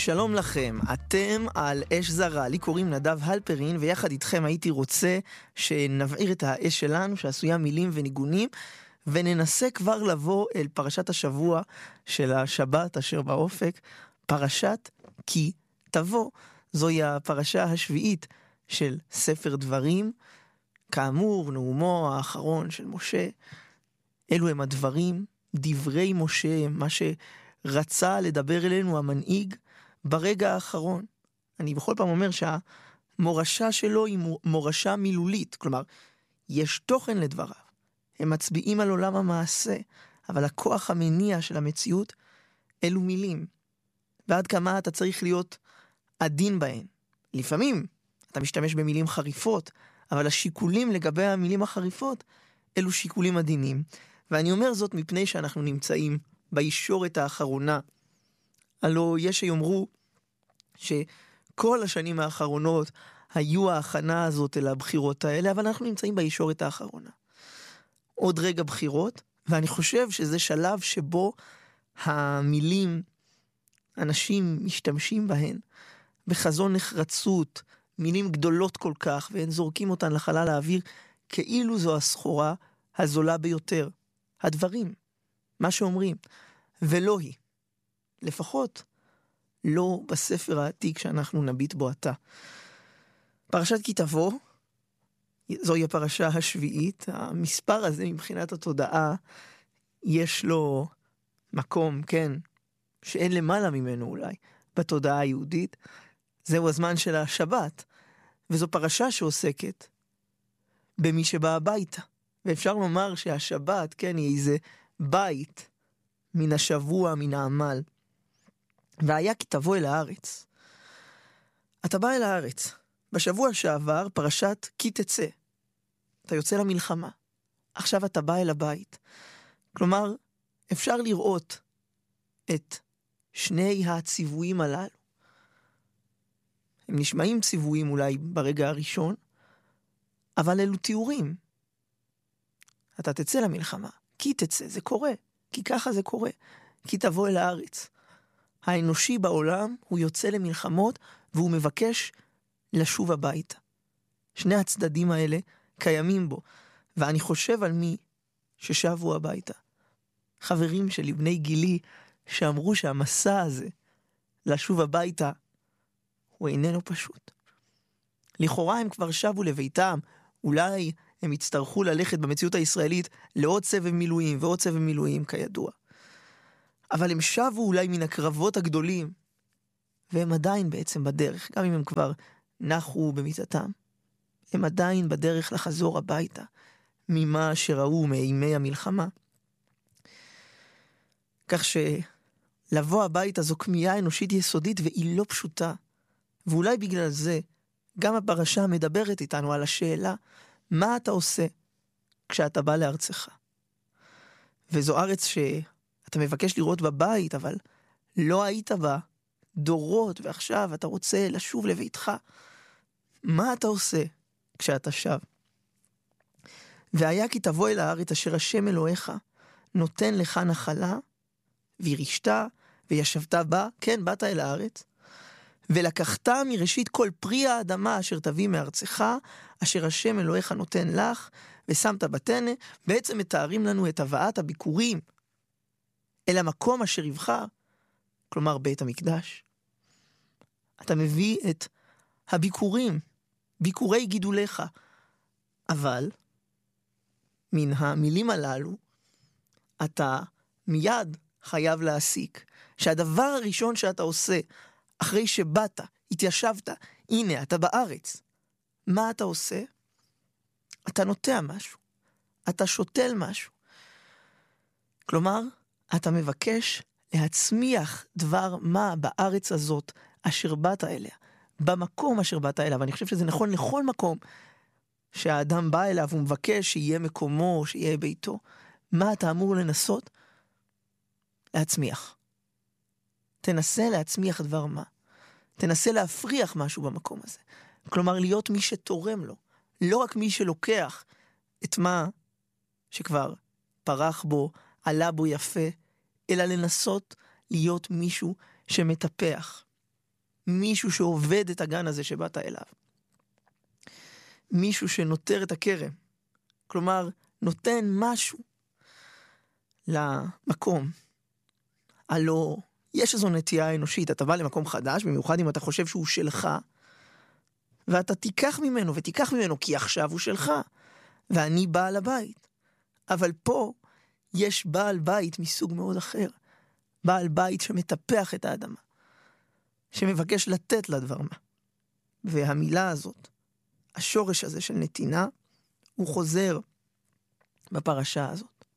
שלום לכם, אתם על אש זרה, לי קוראים נדב הלפרין, ויחד איתכם הייתי רוצה שנבעיר את האש שלנו, שעשויה מילים וניגונים, וננסה כבר לבוא אל פרשת השבוע של השבת אשר באופק, פרשת כי תבוא. זוהי הפרשה השביעית של ספר דברים, כאמור נאומו האחרון של משה. אלו הם הדברים, דברי משה, מה שרצה לדבר אלינו המנהיג ברגע האחרון. אני בכל פעם אומר שהמורשה שלו היא מורשה מילולית, כלומר, יש תוכן לדבריו. הם מצביעים על עולם המעשה, אבל הכוח המניע של המציאות אלו מילים. ועד כמה אתה צריך להיות עדין בהן. לפעמים אתה משתמש במילים חריפות, אבל השיקולים לגבי המילים החריפות אלו שיקולים עדינים. ואני אומר זאת מפני שאנחנו נמצאים בישורת האחרונה. הלא יש שיאמרו שכל השנים האחרונות היו ההכנה הזאת אל הבחירות האלה, אבל אנחנו נמצאים בישורת האחרונה. עוד רגע בחירות, ואני חושב שזה שלב שבו המילים, אנשים משתמשים בהן, בחזון נחרצות, מילים גדולות כל כך, והם זורקים אותן לחלל האוויר, כאילו זו הסחורה הזולה ביותר. הדברים, מה שאומרים, ולא היא. לפחות לא בספר העתיק שאנחנו נביט בו עתה. פרשת כי תבוא, זוהי הפרשה השביעית. המספר הזה מבחינת התודעה, יש לו מקום, כן, שאין למעלה ממנו אולי, בתודעה היהודית. זהו הזמן של השבת, וזו פרשה שעוסקת במי שבא הביתה. ואפשר לומר שהשבת, כן, היא איזה בית מן השבוע, מן העמל. והיה כי תבוא אל הארץ. אתה בא אל הארץ. בשבוע שעבר פרשת כי תצא. אתה יוצא למלחמה. עכשיו אתה בא אל הבית. כלומר, אפשר לראות את שני הציוויים הללו. הם נשמעים ציוויים אולי ברגע הראשון, אבל אלו תיאורים. אתה תצא למלחמה. כי תצא, זה קורה. כי ככה זה קורה. כי תבוא אל הארץ. האנושי בעולם הוא יוצא למלחמות והוא מבקש לשוב הביתה. שני הצדדים האלה קיימים בו. ואני חושב על מי ששבו הביתה. חברים שלי, בני גילי, שאמרו שהמסע הזה לשוב הביתה הוא איננו פשוט. לכאורה הם כבר שבו לביתם, אולי הם יצטרכו ללכת במציאות הישראלית לעוד סבב מילואים ועוד סבב מילואים כידוע. אבל הם שבו אולי מן הקרבות הגדולים, והם עדיין בעצם בדרך, גם אם הם כבר נחו במיטתם, הם עדיין בדרך לחזור הביתה, ממה שראו מימי המלחמה. כך שלבוא הביתה זו כמיהה אנושית יסודית והיא לא פשוטה. ואולי בגלל זה, גם הפרשה מדברת איתנו על השאלה, מה אתה עושה כשאתה בא לארצך? וזו ארץ שאתה מבקש לראות בבית, אבל לא היית בה דורות, ועכשיו אתה רוצה לשוב לביתך. מה אתה עושה כשאתה שב? והיה כי תבוא אל הארץ אשר השם אלוהיך נותן לך נחלה, וירשת וישבת בה, כן, באת אל הארץ, ולקחת מראשית כל פרי האדמה אשר תביא מארצך, אשר השם אלוהיך נותן לך, ושמת בתנה. בעצם מתארים לנו את הבאת הביקורים אל המקום אשר יבחר, כלומר בית המקדש. אתה מביא את הביקורים, ביקורי גידוליך, אבל מן המילים הללו אתה מיד חייב להסיק שהדבר הראשון שאתה עושה אחרי שבאת, התיישבת, הנה אתה בארץ, מה אתה עושה? אתה נוטע משהו, אתה שותל משהו. כלומר, אתה מבקש להצמיח דבר מה בארץ הזאת אשר באת אליה, במקום אשר באת אליה. ואני חושב שזה נכון לכל מקום שהאדם בא אליו ומבקש שיהיה מקומו, שיהיה ביתו. מה אתה אמור לנסות? להצמיח. תנסה להצמיח דבר מה. תנסה להפריח משהו במקום הזה. כלומר, להיות מי שתורם לו. לא רק מי שלוקח את מה שכבר פרח בו, עלה בו יפה, אלא לנסות להיות מישהו שמטפח. מישהו שעובד את הגן הזה שבאת אליו. מישהו שנותר את הכרם. כלומר, נותן משהו למקום. הלא, יש איזו נטייה אנושית, אתה בא למקום חדש, במיוחד אם אתה חושב שהוא שלך, ואתה תיקח ממנו ותיקח ממנו, כי עכשיו הוא שלך, ואני בעל הבית. אבל פה יש בעל בית מסוג מאוד אחר. בעל בית שמטפח את האדמה. שמבקש לתת לדבר מה. והמילה הזאת, השורש הזה של נתינה, הוא חוזר בפרשה הזאת.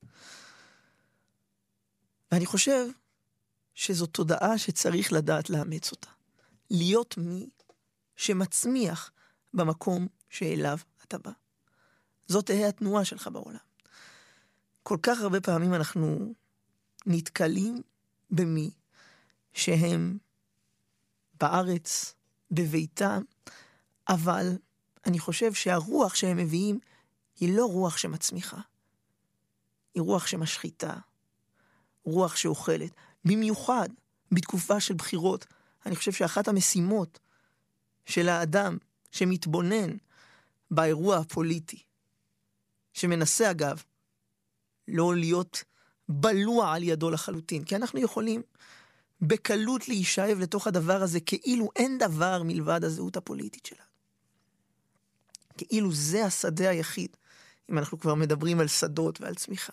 ואני חושב שזו תודעה שצריך לדעת לאמץ אותה. להיות מי שמצמיח במקום שאליו אתה בא. זאת תהיה התנועה שלך בעולם. כל כך הרבה פעמים אנחנו נתקלים במי שהם בארץ, בביתם, אבל אני חושב שהרוח שהם מביאים היא לא רוח שמצמיחה. היא רוח שמשחיתה, רוח שאוכלת. במיוחד בתקופה של בחירות, אני חושב שאחת המשימות של האדם שמתבונן באירוע הפוליטי, שמנסה אגב לא להיות בלוע על ידו לחלוטין, כי אנחנו יכולים בקלות להישאב לתוך הדבר הזה כאילו אין דבר מלבד הזהות הפוליטית שלנו. כאילו זה השדה היחיד, אם אנחנו כבר מדברים על שדות ועל צמיחה.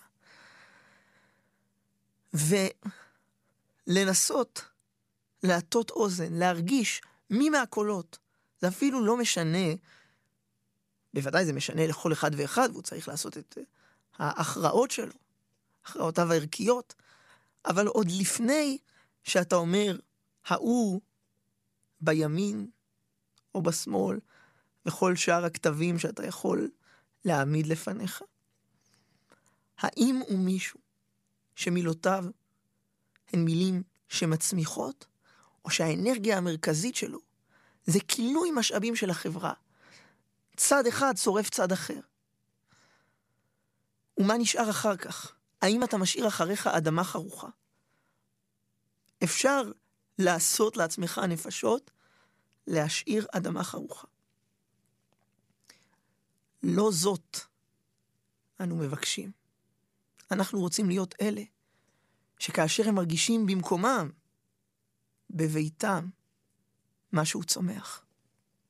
ולנסות להטות אוזן, להרגיש מי מהקולות, זה אפילו לא משנה, בוודאי זה משנה לכל אחד ואחד, והוא צריך לעשות את ההכרעות שלו, הכרעותיו הערכיות, אבל עוד לפני שאתה אומר, הוא בימין או בשמאל, וכל שאר הכתבים שאתה יכול להעמיד לפניך. האם הוא מישהו שמילותיו הן מילים שמצמיחות, או שהאנרגיה המרכזית שלו זה כילוי משאבים של החברה. צד אחד שורף צד אחר. ומה נשאר אחר כך? האם אתה משאיר אחריך אדמה חרוכה? אפשר לעשות לעצמך נפשות, להשאיר אדמה חרוכה. לא זאת אנו מבקשים. אנחנו רוצים להיות אלה שכאשר הם מרגישים במקומם, בביתם, משהו צומח.